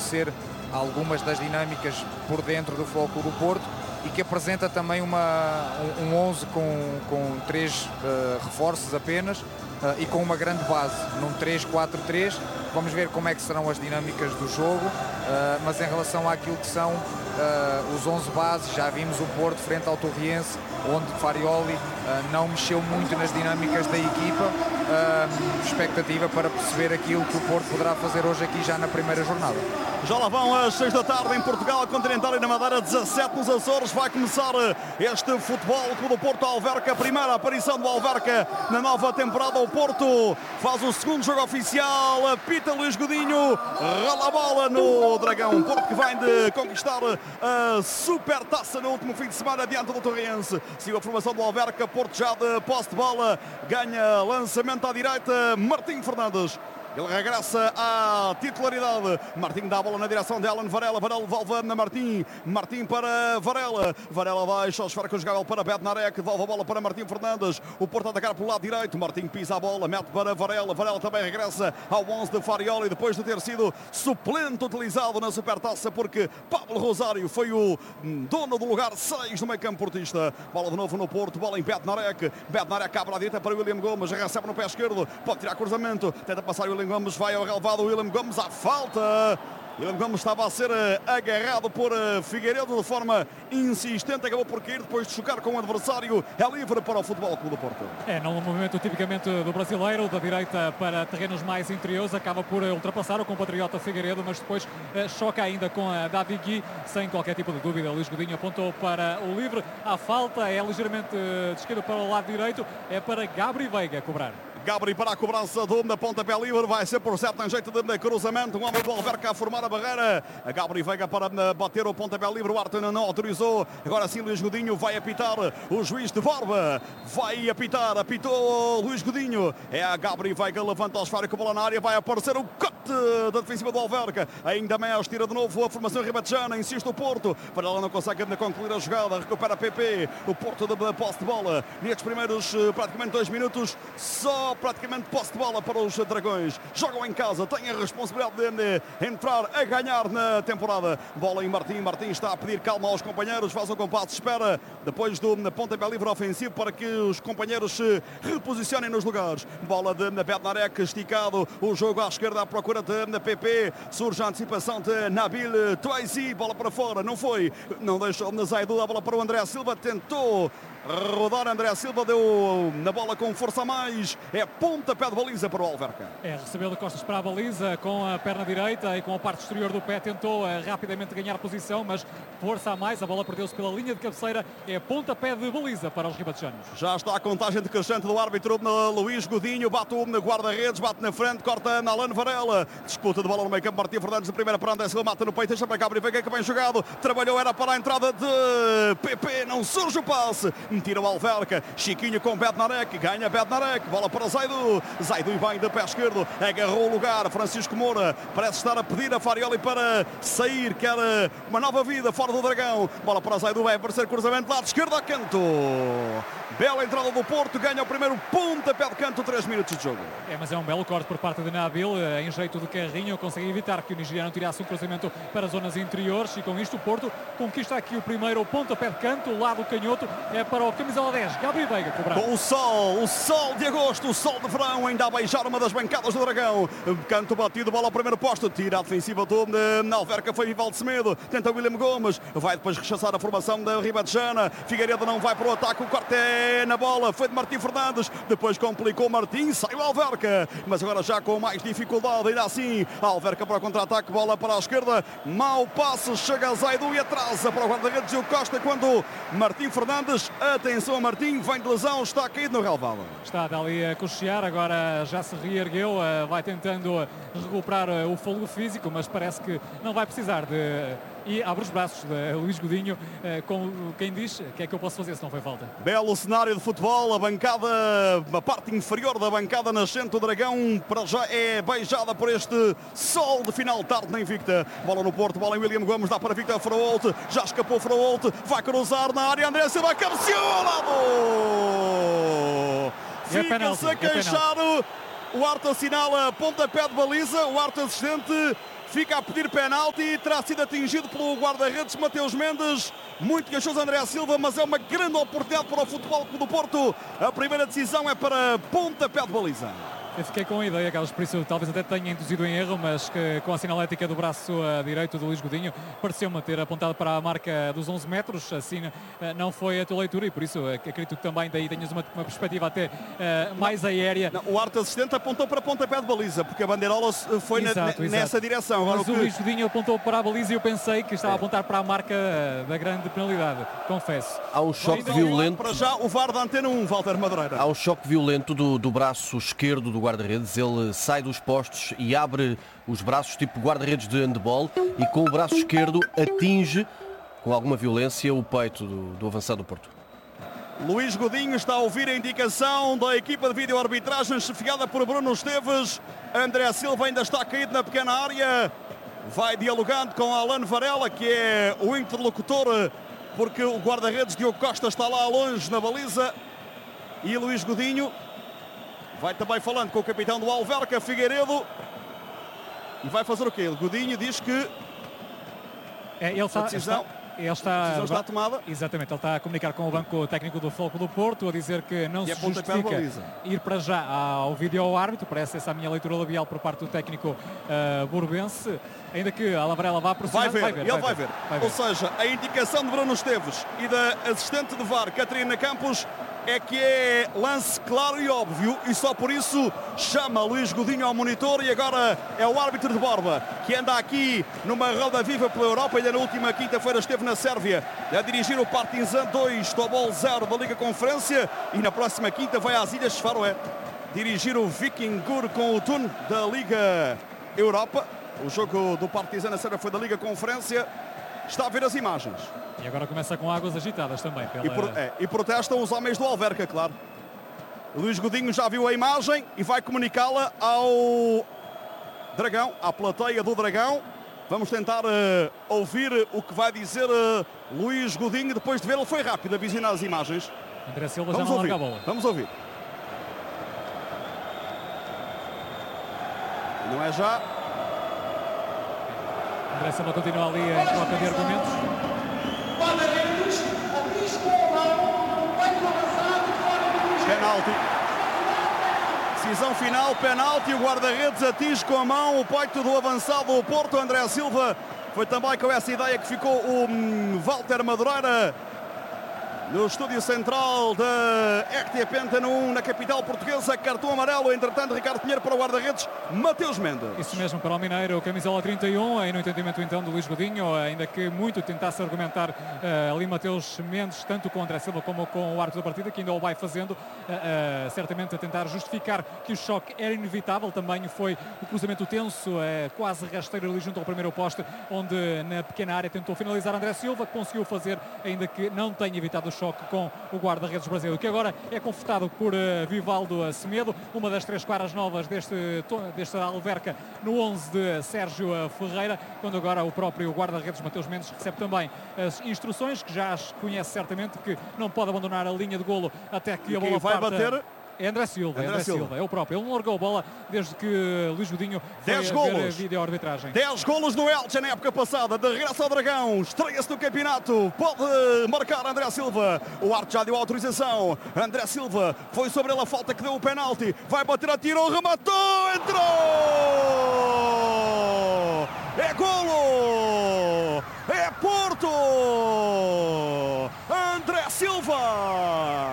conhecer algumas das dinâmicas por dentro do Futebol Clube do Porto e que apresenta também um 11 com 3 reforços apenas e com uma grande base, num 3-4-3. Vamos ver como é que serão as dinâmicas do jogo, mas em relação àquilo que são os 11 bases, já vimos o Porto frente ao Torriense, onde Farioli não mexeu muito nas dinâmicas da equipa. Expectativa para perceber aquilo que o Porto poderá fazer hoje aqui já na primeira jornada. Já lá vão às 6 da tarde em Portugal, Continental e na Madeira, 17 nos Açores. Vai começar este Futebol Clube do Porto Alverca, a primeira aparição do Alverca na nova temporada. O Porto faz o segundo jogo oficial, apita Luís Godinho, rola a bola no Dragão. Porto que vem de conquistar a Supertaça no último fim de semana diante do Torriense. Siga a formação do Alverca, Porto já de posse de bola, ganha lançamento à direita, Martim Fernandes. Ele regressa à titularidade. Martim dá a bola na direção de Alan Varela. Varela devolve na Martim. Martim para Varela. Varela baixa o esfera conjugável para Bednarek. Devolve a bola para Martim Fernandes. O Porto a atacar pelo lado direito. Martim pisa a bola, mete para Varela. Varela também regressa ao 11 de Farioli depois de ter sido suplente utilizado na Supertaça, porque Pablo Rosário foi o dono do lugar 6 do meio campo portista. Bola de novo no Porto. Bola em Bednarek. Bednarek abre à direita para William Gomes. Recebe no pé esquerdo. Pode tirar cruzamento. Tenta passar o William Gomes, vai ao relevado. William Gomes à falta. William Gomes estava a ser agarrado por Figueiredo de forma insistente, acabou por cair depois de chocar com o adversário. É livre para o Futebol Clube do Porto. Num movimento tipicamente do brasileiro, da direita para terrenos mais interiores, acaba por ultrapassar o compatriota Figueiredo, mas depois choca ainda com a Davi Gui, sem qualquer tipo de dúvida. Luís Godinho apontou para o livre, a falta é ligeiramente de esquerda para o lado direito, é para Gabri Veiga cobrar. Gabri para a cobrança do pontapé livre, vai ser por certo em jeito de cruzamento, um homem do Alverca a formar a barreira. A Gabri Veiga para bater o pontapé livre, o Arthur não autorizou. Agora sim Luís Godinho vai apitar, o juiz de Borba vai apitar, apitou Luís Godinho. É a Gabri Veiga, levanta o esfera com a bola na área, vai aparecer o corte da defensiva do Alverca. Ainda mais tira de novo a formação ribatejana, insiste o Porto, para ela não consegue ainda concluir a jogada, recupera PP, o Porto de posse de bola. Nestes primeiros praticamente 2 minutos, só praticamente posse de bola para os Dragões. Jogam em casa, têm a responsabilidade de entrar a ganhar na temporada. Bola em Martim, Martim está a pedir calma aos companheiros, faz um compasso de espera depois do pontapé livre ofensivo para que os companheiros se reposicionem nos lugares. Bola de Bednarek, esticado, o jogo à esquerda à procura de PP, surge a antecipação de Nabil Touazi, bola para fora, não foi, não deixou Zaidu, a bola para o André Silva, tentou rodar André Silva, deu na bola com força a mais, é pontapé de baliza para o Alverca. Recebeu de costas para a baliza com a perna direita e com a parte exterior do pé, tentou rapidamente ganhar posição, mas força a mais, a bola perdeu-se pela linha de cabeceira, é pontapé de baliza para os ribatejanos. Já está a contagem decrescente do árbitro Luís Godinho, bate o guarda-redes, bate na frente, corta na Alan Varela, disputa de bola no meio campo, Martim Fernandes de primeira para André Silva, mata no peito, deixa para Gabri Veiga que bem jogado, trabalhou, era para a entrada de PP, não surge o passe, tira o Alverca, Chiquinho com Bednarek, ganha Bednarek, bola para Zaidu, Zaidu e bem de pé esquerdo, agarrou o lugar, Francisco Moura parece estar a pedir a Farioli para sair, quer uma nova vida fora do Dragão, bola para Zaidu, vai aparecer cruzamento, lado esquerdo a canto, bela entrada do Porto, ganha o primeiro pontapé de canto, 3 minutos de jogo. Mas é um belo corte por parte de Nabil, em jeito de carrinho, consegue evitar que o nigeriano tirasse um cruzamento para zonas interiores e com isto o Porto conquista aqui o primeiro pontapé de canto, o lado canhoto é para o camisola 10, Gabri Veiga cobrar. Com o sol de agosto, o sol de verão, ainda a beijar uma das bancadas do Dragão, canto batido, bola ao primeiro posto, tira a defensiva do Alverca, foi Vivaldo Semedo, tenta William Gomes, vai depois rechaçar a formação da ribatejana, Figueiredo não vai para o ataque, o corte é na bola, foi de Martim Fernandes, depois complicou Martim, saiu Alverca, mas agora já com mais dificuldade, ainda assim, Alverca para o contra-ataque, bola para a esquerda, mau passe, chega a Zaidu e atrasa para o guarda-redes e o Costa quando Martim Fernandes, atenção a Martim, vem de lesão, está caído no relvado. Está ali a cochear, agora já se reergueu, vai tentando recuperar o fôlego físico, mas parece que não vai precisar de... E abre os braços de Luís Godinho, com quem diz que é que eu posso fazer se não foi falta. Belo cenário de futebol, a bancada, a parte inferior da bancada nascente do Dragão, para já é beijada por este sol de final de tarde na Invicta. Bola no Porto, bola em William Gomes, dá para Victor Fraolt, já escapou Fraolt, vai cruzar na área, André Silva, cabeceou ao lado! Fica-se a queixar, o Arthur assinala pontapé de baliza, o Arthur assistente fica a pedir penalti e terá sido atingido pelo guarda-redes Mateus Mendes. Muito queixoso André Silva, mas é uma grande oportunidade para o Futebol Clube do Porto. A primeira decisão é para pontapé de baliza. Eu fiquei com a ideia, Carlos, por isso talvez até tenha induzido em erro, mas que com a sinalética do braço direito do Luís Godinho pareceu-me ter apontado para a marca dos 11 metros, assim não foi a tua leitura e por isso acredito que também daí tenhas uma perspectiva até mais aérea. Não, o árbitro assistente apontou para pontapé de baliza, porque a bandeirola foi nessa direção. Agora, mas o Luís Godinho apontou para a baliza e eu pensei que estava a apontar para a marca da grande penalidade, confesso. Há um choque violento. Para já o VAR da Antena 1, Walter Madureira. Há um choque violento do braço esquerdo do guarda-redes. Ele sai dos postos e abre os braços tipo guarda-redes de handball e com o braço esquerdo atinge com alguma violência o peito do avançado do Porto. Luís Godinho está a ouvir a indicação da equipa de vídeo-arbitragem chefiada por Bruno Esteves. André Silva ainda está caído na pequena área. Vai dialogando com Alan Varela, que é o interlocutor, porque o guarda-redes Diogo Costa está lá longe na baliza. E Luís Godinho vai também falando com o capitão do Alverca, Figueiredo. E vai fazer o quê? O Godinho diz que a decisão está tomada. Exatamente, ele está a comunicar com o banco técnico do Futebol Clube do Porto, a dizer que não se justifica ir para já ao vídeo árbitro. Parece essa a minha leitura labial por parte do técnico burbense. Ainda que a Varela vá aproximar. Vai ver. Ou seja, a indicação de Bruno Esteves e da assistente de VAR, Catarina Campos, é que é lance claro e óbvio e só por isso chama Luís Godinho ao monitor. E agora é o árbitro de Borba, que anda aqui numa roda viva pela Europa. Ainda na última quinta-feira esteve na Sérvia a dirigir o Partizan 2, Tobol 0 da Liga Conferência, e na próxima quinta vai às Ilhas Faroé dirigir o Vikingur com o Thun da Liga Europa. O jogo do Partizan na Sérvia foi da Liga Conferência. Está a ver as imagens. E agora começa com águas agitadas também. E protestam os homens do Alverca, claro. Luís Godinho já viu a imagem e vai comunicá-la ao Dragão, à plateia do Dragão. Vamos tentar ouvir o que vai dizer Luís Godinho depois de ver. Ele foi rápido a visionar as imagens. André Silva já não larga a bola. Vamos ouvir. Não é já. André Silva continua ali em troca de argumentos. Penalti. Decisão final, penalti. O guarda-redes atinge com a mão o peito do avançado do Porto, André Silva. Foi também com essa ideia que ficou o Walter Madureira no estúdio central da RTP Antena 1 na capital portuguesa. Cartão amarelo, entretanto, Ricardo Pinheiro para o guarda-redes Mateus Mendes. Isso mesmo, para o Mineiro, camisola 31, aí no entendimento então do Luís Godinho, ainda que muito tentasse argumentar ali Mateus Mendes, tanto com André Silva como com o árbitro da partida, que ainda o vai fazendo, certamente a tentar justificar que o choque era inevitável. Também foi o cruzamento tenso, quase rasteiro ali junto ao primeiro poste, onde na pequena área tentou finalizar André Silva, conseguiu fazer, ainda que não tenha evitado o choque com o guarda-redes brasileiro, que agora é confortado por Vivaldo Semedo, uma das 3 caras novas deste Alverca no 11 de Sérgio Ferreira, quando agora o próprio guarda-redes Mateus Mendes recebe também as instruções, que já as conhece certamente, que não pode abandonar a linha de golo até que a bola vai parta. Bater. É André Silva, é o próprio. Ele não largou a bola desde que Luís Godinho foi 10 a golos. ver a vídeo-arbitragem. 10 golos no Elche na época passada. De regresso ao Dragão. Estreia-se no campeonato. Pode marcar André Silva. O árbitro já deu autorização. André Silva foi sobre ele a falta que deu o penalti. Vai bater, atirou, rematou, entrou! É golo! É Porto! André Silva!